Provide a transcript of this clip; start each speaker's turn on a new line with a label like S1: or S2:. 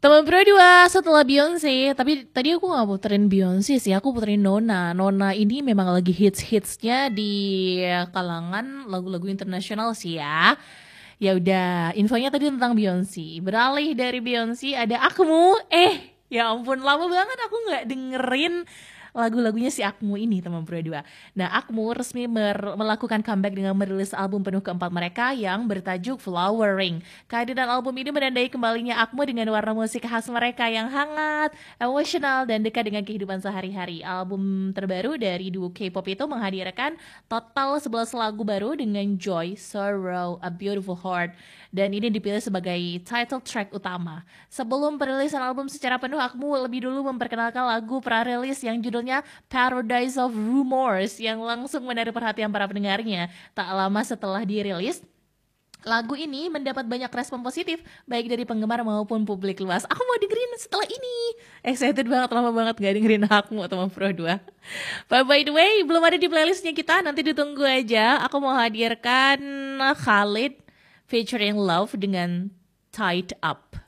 S1: Teman Pro 2 setelah Beyonce, tapi tadi aku gak puterin Beyonce sih, aku puterin Nona. Nona ini memang lagi hits-hitsnya di kalangan lagu-lagu internasional sih ya. Ya udah, infonya tadi tentang Beyonce. Beralih dari Beyonce ada Akmu. Ya ampun, lama banget aku nggak dengerin lagu-lagunya si Akmu ini, teman Pro 2. Nah, Akmu resmi melakukan comeback dengan merilis album penuh keempat mereka yang bertajuk Flowering. Kehadiran album ini menandai kembalinya Akmu dengan warna musik khas mereka yang hangat, emosional, dan dekat dengan kehidupan sehari-hari. Album terbaru dari duo K-pop itu menghadirkan total 11 lagu baru dengan Joy, Sorrow, A Beautiful Heart, dan ini dipilih sebagai title track utama. Sebelum perilisan album secara penuh, Akmu lebih dulu memperkenalkan lagu pra-rilis yang judulnya Paradise of Rumors yang langsung menarik perhatian para pendengarnya. Tak lama setelah dirilis, lagu ini mendapat banyak respon positif, baik dari penggemar maupun publik luas. Aku mau dengerin setelah ini. Excited banget, lama banget gak dengerin Akmu teman Pro 2. But by the way, belum ada di playlistnya kita, nanti ditunggu aja. Aku mau hadirkan Khalid featuring Love dengan Tied Up.